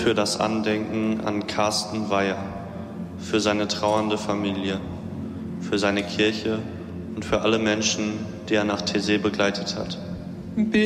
für das Andenken an Carsten Weyer, für seine trauernde Familie, für seine Kirche und für alle Menschen, die er nach Taizé begleitet hat.